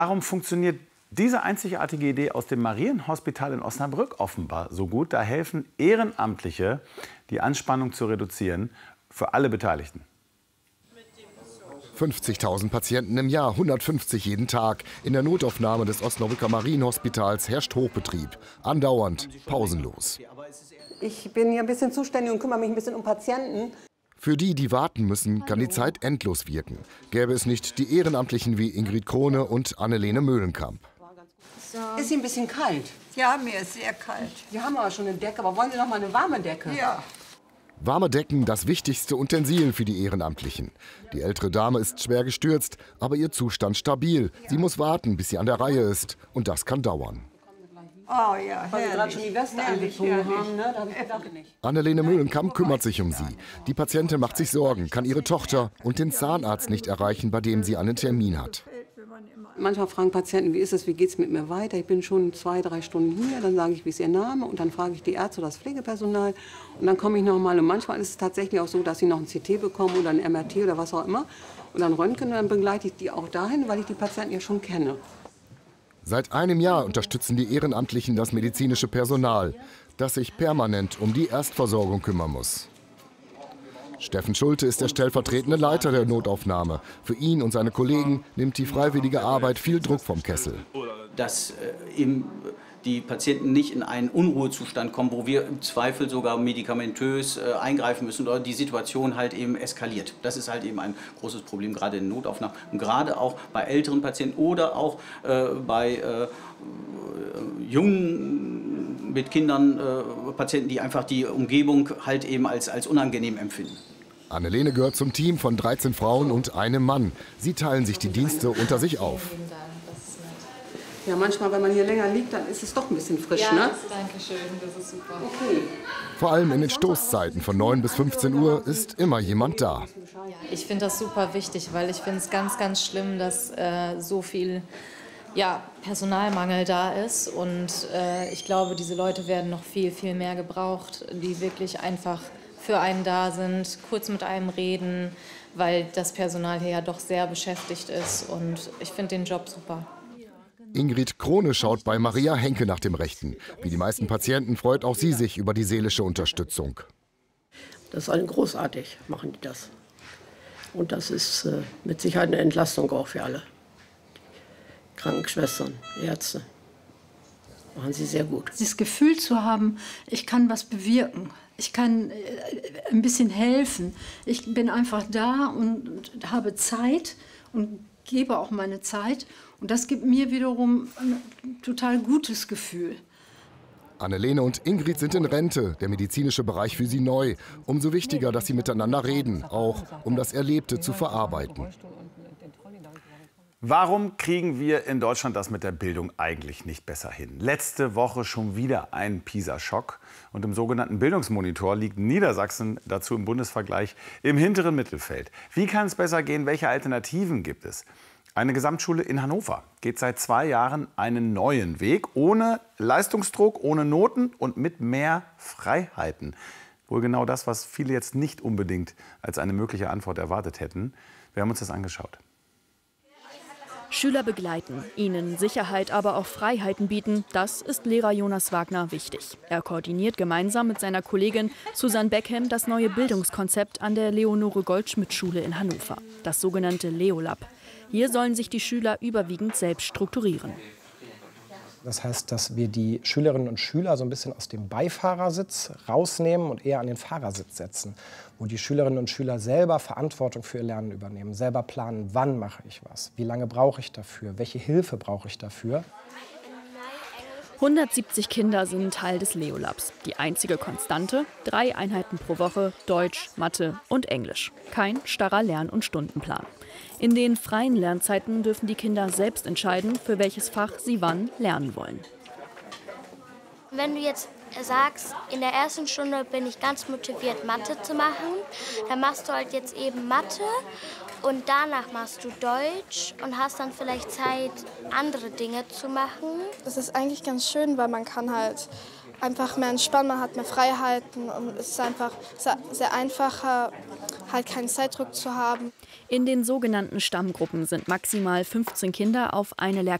Warum funktioniert diese einzigartige Idee aus dem Marienhospital in Osnabrück offenbar so gut? Da helfen Ehrenamtliche, die Anspannung zu reduzieren für alle Beteiligten. 50.000 Patienten im Jahr, 150 jeden Tag. In der Notaufnahme des Osnabrücker Marienhospitals herrscht Hochbetrieb. Andauernd, pausenlos. Ich bin hier ein bisschen zuständig und kümmere mich ein bisschen um Patienten. Für die, die warten müssen, kann die Zeit endlos wirken. Gäbe es nicht die Ehrenamtlichen wie Ingrid Krone und Annelene Möhlenkamp. Ist sie ein bisschen kalt? Ja, mir ist sehr kalt. Wir haben aber schon eine Decke, aber wollen Sie noch mal eine warme Decke? Ja. Warme Decken, das wichtigste Utensil für die Ehrenamtlichen. Die ältere Dame ist schwer gestürzt, aber ihr Zustand stabil. Sie muss warten, bis sie an der Reihe ist. Und das kann dauern. Oh ja, weil Sie gerade schon die Weste angezogen haben, ne? Da habe ich gedacht, nicht. Annelene Möhlenkamp kümmert sich um sie. Die Patientin macht sich Sorgen, kann ihre Tochter und den Zahnarzt nicht erreichen, bei dem sie einen Termin hat. Manchmal fragen Patienten, wie ist es, wie geht es mit mir weiter? Ich bin schon 2, 3 Stunden hier, dann sage ich, wie ist Ihr Name? Und dann frage ich die Ärzte oder das Pflegepersonal. Und dann komme ich noch mal. Und manchmal ist es tatsächlich auch so, dass sie noch ein CT bekommen oder ein MRT oder was auch immer. Und dann Röntgen und dann begleite ich die auch dahin, weil ich die Patienten ja schon kenne. Seit einem Jahr unterstützen die Ehrenamtlichen das medizinische Personal, das sich permanent um die Erstversorgung kümmern muss. Steffen Schulte ist der stellvertretende Leiter der Notaufnahme. Für ihn und seine Kollegen nimmt die freiwillige Arbeit viel Druck vom Kessel. Dass eben die Patienten nicht in einen Unruhezustand kommen, wo wir im Zweifel sogar medikamentös eingreifen müssen oder die Situation halt eben eskaliert. Das ist halt eben ein großes Problem, gerade in Notaufnahmen und gerade auch bei älteren Patienten oder auch bei Jungen mit Kindern, Patienten, die einfach die Umgebung halt eben als unangenehm empfinden. Annelene gehört zum Team von 13 Frauen und einem Mann. Sie teilen sich die Dienste unter sich auf. Ja, manchmal, wenn man hier länger liegt, dann ist es doch ein bisschen frisch, ja, ne? Danke schön, das ist super. Okay. Vor allem in den Stoßzeiten von 9 bis 15 Uhr ist immer jemand da. Ich finde das super wichtig, weil ich finde es ganz, ganz schlimm, dass so viel Personalmangel da ist. Und ich glaube, diese Leute werden noch viel, viel mehr gebraucht, die wirklich einfach für einen da sind, kurz mit einem reden, weil das Personal hier ja doch sehr beschäftigt ist. Und ich finde den Job super. Ingrid Krone schaut bei Maria Henke nach dem Rechten. Wie die meisten Patienten freut auch sie sich über die seelische Unterstützung. Das ist großartig, machen die das. Und das ist mit Sicherheit eine Entlastung auch für alle. Krankenschwestern, Ärzte. Machen sie sehr gut. Das Gefühl zu haben, ich kann was bewirken. Ich kann ein bisschen helfen. Ich bin einfach da und habe Zeit und gebe auch meine Zeit. Und das gibt mir wiederum ein total gutes Gefühl. Annelene und Ingrid sind in Rente, der medizinische Bereich für sie neu. Umso wichtiger, dass sie miteinander reden, auch um das Erlebte zu verarbeiten. Warum kriegen wir in Deutschland das mit der Bildung eigentlich nicht besser hin? Letzte Woche schon wieder ein PISA-Schock. Und im sogenannten Bildungsmonitor liegt Niedersachsen dazu im Bundesvergleich im hinteren Mittelfeld. Wie kann es besser gehen? Welche Alternativen gibt es? Eine Gesamtschule in Hannover geht seit 2 Jahren einen neuen Weg, ohne Leistungsdruck, ohne Noten und mit mehr Freiheiten. Wohl genau das, was viele jetzt nicht unbedingt als eine mögliche Antwort erwartet hätten. Wir haben uns das angeschaut. Schüler begleiten, ihnen Sicherheit, aber auch Freiheiten bieten, das ist Lehrer Jonas Wagner wichtig. Er koordiniert gemeinsam mit seiner Kollegin Susanne Beckham das neue Bildungskonzept an der Leonore-Goldschmidt-Schule in Hannover, das sogenannte Leolab. Hier sollen sich die Schüler überwiegend selbst strukturieren. Das heißt, dass wir die Schülerinnen und Schüler so ein bisschen aus dem Beifahrersitz rausnehmen und eher an den Fahrersitz setzen, wo die Schülerinnen und Schüler selber Verantwortung für ihr Lernen übernehmen, selber planen, wann mache ich was, wie lange brauche ich dafür, welche Hilfe brauche ich dafür. 170 Kinder sind Teil des Leolabs. Die einzige Konstante: 3 Einheiten pro Woche, Deutsch, Mathe und Englisch. Kein starrer Lern- und Stundenplan. In den freien Lernzeiten dürfen die Kinder selbst entscheiden, für welches Fach sie wann lernen wollen. Wenn du jetzt sagst, in der ersten Stunde bin ich ganz motiviert, Mathe zu machen, dann machst du halt jetzt eben Mathe und danach machst du Deutsch und hast dann vielleicht Zeit, andere Dinge zu machen. Das ist eigentlich ganz schön, weil man kann halt einfach mehr entspannen, man hat mehr Freiheiten und es ist einfach sehr einfacher, halt keinen Zeitdruck zu haben. In den sogenannten Stammgruppen sind maximal 15 Kinder auf eine Lehrkraft